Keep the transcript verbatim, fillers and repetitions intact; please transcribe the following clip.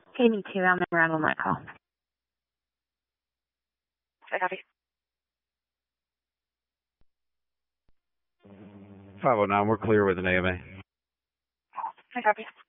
Okay, me too. I'm around on that call. I copy. five oh nine, we're clear with an A M A. I copy.